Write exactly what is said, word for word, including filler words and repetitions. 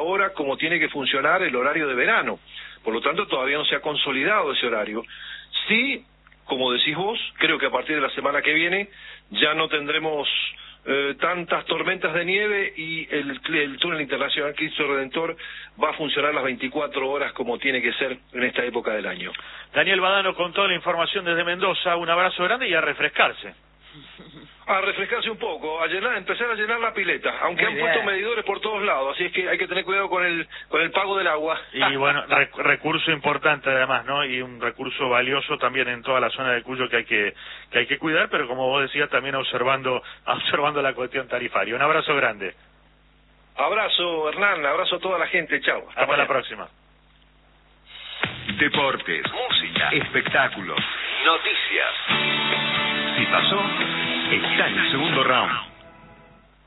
ahora como tiene que funcionar el horario de verano. Por lo tanto, todavía no se ha consolidado ese horario. Sí, como decís vos, creo que a partir de la semana que viene ya no tendremos eh, tantas tormentas de nieve y el, el túnel internacional Cristo Redentor va a funcionar las veinticuatro horas como tiene que ser en esta época del año. Daniel Badano con toda la información desde Mendoza, un abrazo grande y a refrescarse. A refrescarse un poco, a llenar, empezar a llenar la pileta, aunque Muy han bien. puesto medidores por todos lados, así es que hay que tener cuidado con el con el pago del agua. Y bueno, rec recurso importante además, ¿no? Y un recurso valioso también en toda la zona de Cuyo que hay que que hay que cuidar, pero como vos decías, también observando observando la cuestión tarifaria. Un abrazo grande. Abrazo, Hernán, abrazo a toda la gente, chao. Hasta, Hasta la próxima. Deportes, música, espectáculos, noticias. Si pasó, está en el segundo round.